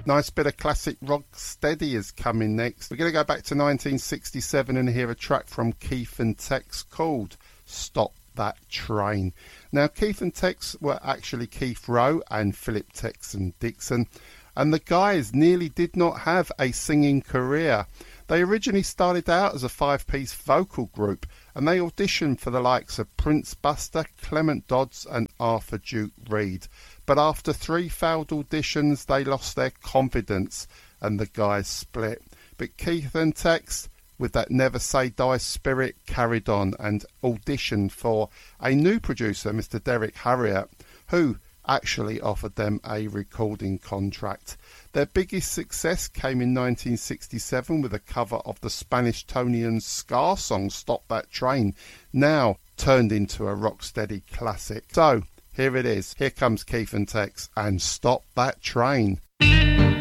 Nice bit of classic rock steady is coming next. We're going to go back to 1967 and hear a track from Keith and Tex called Stop That Train. Now, Keith and Tex were actually Keith Rowe and Philip Texan Dixon, and the guys nearly did not have a singing career. They originally started out as a five-piece vocal group, and they auditioned for the likes of Prince Buster, Clement Dodds and Arthur Duke Reid. But after 3 failed auditions, they lost their confidence and the guys split. But Keith and Tex, with that never say die spirit, carried on and auditioned for a new producer, Mr. Derek Harriott, who actually offered them a recording contract. Their biggest success came in 1967 with a cover of the Spanish Tonian ska song Stop That Train, now turned into a rocksteady classic. So here it is. Here comes Keith and Tex and Stop That Train.